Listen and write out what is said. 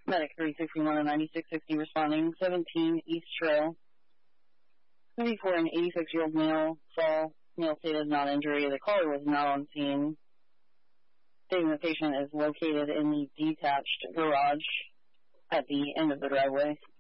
Medic 361 and 9660 responding. 17 East Trail. 34 and 86-year-old male fall. Male stated non-injury. The caller was not on scene. Stating the patient is located in the detached garage at the end of the driveway.